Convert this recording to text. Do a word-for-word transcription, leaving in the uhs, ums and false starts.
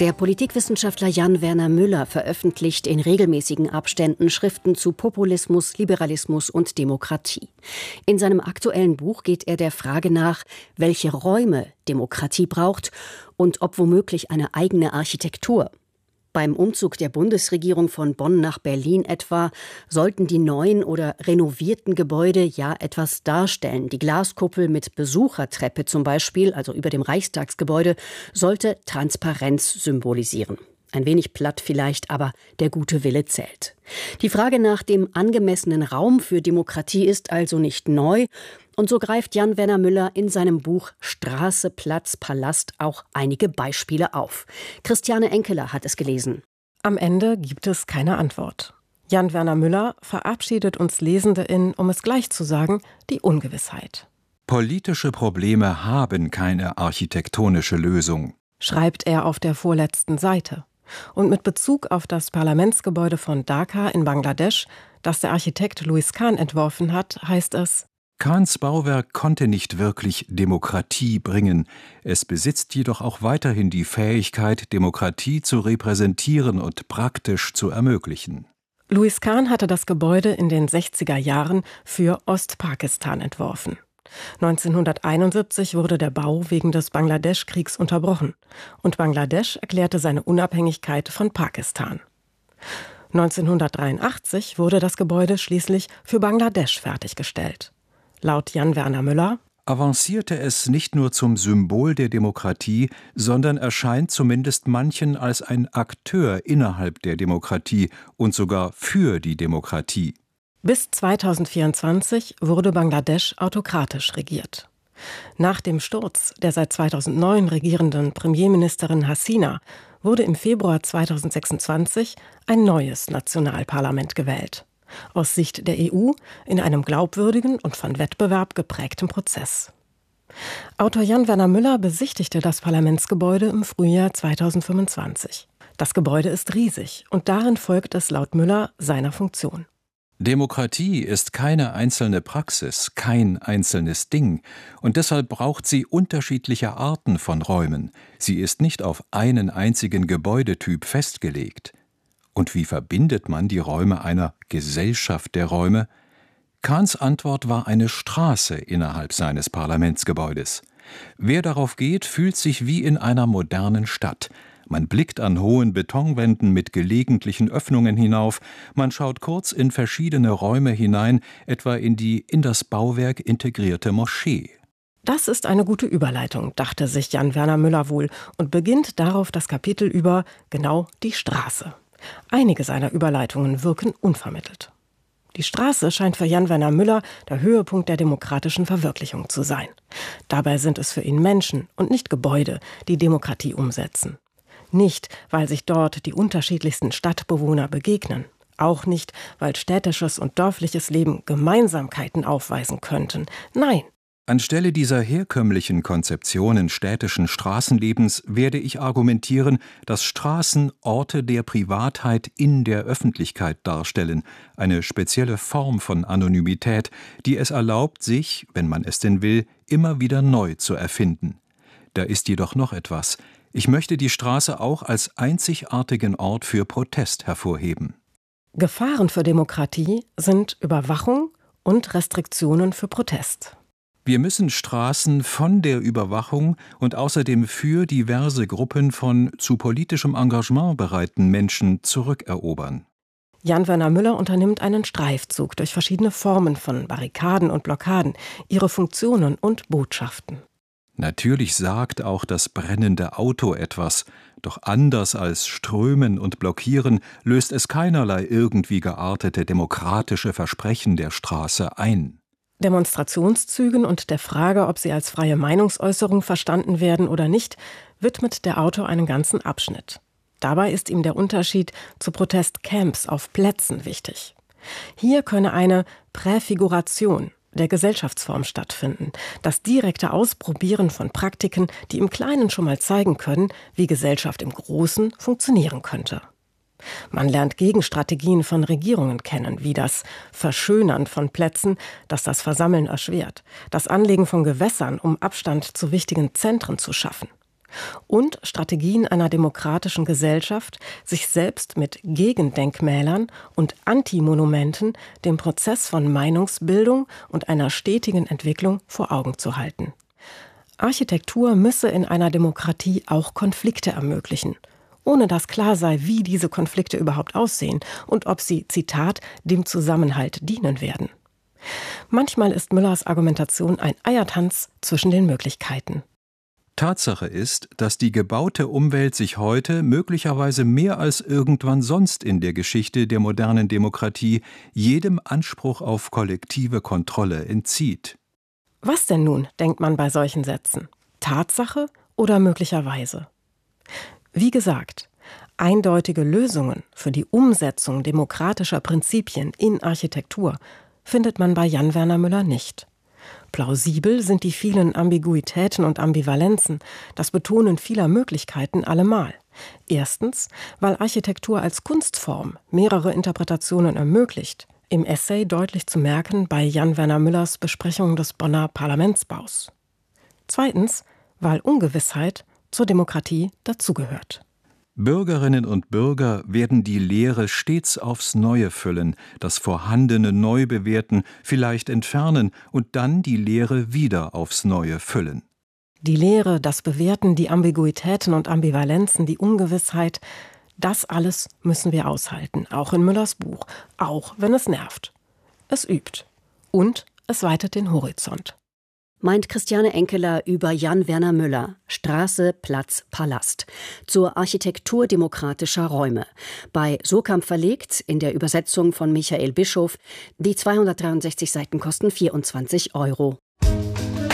Der Politikwissenschaftler Jan-Werner Müller veröffentlicht in regelmäßigen Abständen Schriften zu Populismus, Liberalismus und Demokratie. In seinem aktuellen Buch geht er der Frage nach, welche Räume Demokratie braucht und ob womöglich eine eigene Architektur. Beim Umzug der Bundesregierung von Bonn nach Berlin etwa sollten die neuen oder renovierten Gebäude ja etwas darstellen. Die Glaskuppel mit Besuchertreppe zum Beispiel, also über dem Reichstagsgebäude, sollte Transparenz symbolisieren. Ein wenig platt vielleicht, aber der gute Wille zählt. Die Frage nach dem angemessenen Raum für Demokratie ist also nicht neu. Und so greift Jan-Werner Müller in seinem Buch Straße, Platz, Palast auch einige Beispiele auf. Christiane Enkeler hat es gelesen. Am Ende gibt es keine Antwort. Jan-Werner Müller verabschiedet uns Lesende in, um es gleich zu sagen, die Ungewissheit. Politische Probleme haben keine architektonische Lösung, schreibt er auf der vorletzten Seite. Und mit Bezug auf das Parlamentsgebäude von Dhaka in Bangladesch, das der Architekt Louis Kahn entworfen hat, heißt es: Kahns Bauwerk konnte nicht wirklich Demokratie bringen. Es besitzt jedoch auch weiterhin die Fähigkeit, Demokratie zu repräsentieren und praktisch zu ermöglichen. Louis Kahn hatte das Gebäude in den sechziger Jahren für Ostpakistan entworfen. neunzehnhunderteinundsiebzig wurde der Bau wegen des Bangladesch-Kriegs unterbrochen und Bangladesch erklärte seine Unabhängigkeit von Pakistan. neunzehnhundertdreiundachtzig wurde das Gebäude schließlich für Bangladesch fertiggestellt. Laut Jan-Werner Müller avancierte es nicht nur zum Symbol der Demokratie, sondern erscheint zumindest manchen als ein Akteur innerhalb der Demokratie und sogar für die Demokratie. Bis zweitausendvierundzwanzig wurde Bangladesch autokratisch regiert. Nach dem Sturz der seit zweitausendneun regierenden Premierministerin Hasina wurde im Februar zweitausendsechsundzwanzig ein neues Nationalparlament gewählt. Aus Sicht der E U in einem glaubwürdigen und von Wettbewerb geprägten Prozess. Autor Jan-Werner Müller besichtigte das Parlamentsgebäude im Frühjahr zweitausendfünfundzwanzig. Das Gebäude ist riesig und darin folgt es laut Müller seiner Funktion. Demokratie ist keine einzelne Praxis, kein einzelnes Ding, und deshalb braucht sie unterschiedliche Arten von Räumen. Sie ist nicht auf einen einzigen Gebäudetyp festgelegt. Und wie verbindet man die Räume einer Gesellschaft der Räume? Kahns Antwort war eine Straße innerhalb seines Parlamentsgebäudes. Wer darauf geht, fühlt sich wie in einer modernen Stadt. Man blickt an hohen Betonwänden mit gelegentlichen Öffnungen hinauf, man schaut kurz in verschiedene Räume hinein, etwa in die in das Bauwerk integrierte Moschee. Das ist eine gute Überleitung, dachte sich Jan-Werner Müller wohl und beginnt darauf das Kapitel über genau die Straße. Einige seiner Überleitungen wirken unvermittelt. Die Straße scheint für Jan-Werner Müller der Höhepunkt der demokratischen Verwirklichung zu sein. Dabei sind es für ihn Menschen und nicht Gebäude, die Demokratie umsetzen. Nicht, weil sich dort die unterschiedlichsten Stadtbewohner begegnen. Auch nicht, weil städtisches und dörfliches Leben Gemeinsamkeiten aufweisen könnten. Nein. Anstelle dieser herkömmlichen Konzeptionen städtischen Straßenlebens werde ich argumentieren, dass Straßen Orte der Privatheit in der Öffentlichkeit darstellen, eine spezielle Form von Anonymität, die es erlaubt, sich, wenn man es denn will, immer wieder neu zu erfinden. Da ist jedoch noch etwas. Ich möchte die Straße auch als einzigartigen Ort für Protest hervorheben. Gefahren für Demokratie sind Überwachung und Restriktionen für Protest. Wir müssen Straßen von der Überwachung und außerdem für diverse Gruppen von zu politischem Engagement bereiten Menschen zurückerobern. Jan-Werner Müller unternimmt einen Streifzug durch verschiedene Formen von Barrikaden und Blockaden, ihre Funktionen und Botschaften. Natürlich sagt auch das brennende Auto etwas, doch anders als Strömen und Blockieren löst es keinerlei irgendwie geartete demokratische Versprechen der Straße ein. Demonstrationszügen und der Frage, ob sie als freie Meinungsäußerung verstanden werden oder nicht, widmet der Autor einen ganzen Abschnitt. Dabei ist ihm der Unterschied zu Protestcamps auf Plätzen wichtig. Hier könne eine Präfiguration der Gesellschaftsform stattfinden, das direkte Ausprobieren von Praktiken, die im Kleinen schon mal zeigen können, wie Gesellschaft im Großen funktionieren könnte. Man lernt Gegenstrategien von Regierungen kennen, wie das Verschönern von Plätzen, das das Versammeln erschwert, das Anlegen von Gewässern, um Abstand zu wichtigen Zentren zu schaffen. Und Strategien einer demokratischen Gesellschaft, sich selbst mit Gegendenkmälern und Antimonumenten dem Prozess von Meinungsbildung und einer stetigen Entwicklung vor Augen zu halten. Architektur müsse in einer Demokratie auch Konflikte ermöglichen, ohne dass klar sei, wie diese Konflikte überhaupt aussehen und ob sie, Zitat, dem Zusammenhalt dienen werden. Manchmal ist Müllers Argumentation ein Eiertanz zwischen den Möglichkeiten. Tatsache ist, dass die gebaute Umwelt sich heute möglicherweise mehr als irgendwann sonst in der Geschichte der modernen Demokratie jedem Anspruch auf kollektive Kontrolle entzieht. Was denn nun, denkt man bei solchen Sätzen? Tatsache oder möglicherweise? Wie gesagt, eindeutige Lösungen für die Umsetzung demokratischer Prinzipien in Architektur findet man bei Jan Werner Müller nicht. Plausibel sind die vielen Ambiguitäten und Ambivalenzen, das Betonen vieler Möglichkeiten allemal. Erstens, weil Architektur als Kunstform mehrere Interpretationen ermöglicht. Im Essay deutlich zu merken bei Jan Werner Müllers Besprechung des Bonner Parlamentsbaus. Zweitens, weil Ungewissheit zur Demokratie dazugehört. Bürgerinnen und Bürger werden die Leere stets aufs Neue füllen, das Vorhandene neu bewerten, vielleicht entfernen und dann die Leere wieder aufs Neue füllen. Die Leere, das Bewerten, die Ambiguitäten und Ambivalenzen, die Ungewissheit, das alles müssen wir aushalten, auch in Müllers Buch, auch wenn es nervt. Es übt und es weitet den Horizont. Meint Christiane Enkeler über Jan Werner Müller, Straße, Platz, Palast, zur Architektur demokratischer Räume. Bei Surkamp verlegt, in der Übersetzung von Michael Bischof. Die zweihundertdreiundsechzig Seiten kosten vierundzwanzig Euro.